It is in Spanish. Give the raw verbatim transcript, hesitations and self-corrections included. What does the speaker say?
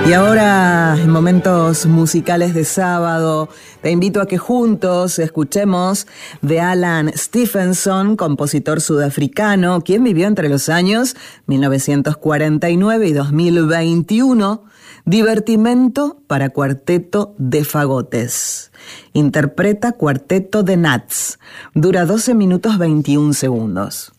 Y ahora, en momentos musicales de sábado, te invito a que juntos escuchemos de Alan Stephenson, compositor sudafricano, quien vivió entre los años mil novecientos cuarenta y nueve y dos mil veintiuno, Divertimento para cuarteto de fagotes. Interpreta Cuarteto de Nats. Dura doce minutos veintiún segundos.